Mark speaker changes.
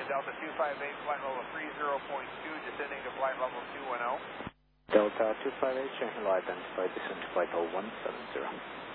Speaker 1: Delta 258, flight level 30.2, descending to flight level 210.
Speaker 2: Delta 258, changing low identified, descend to flight level 170.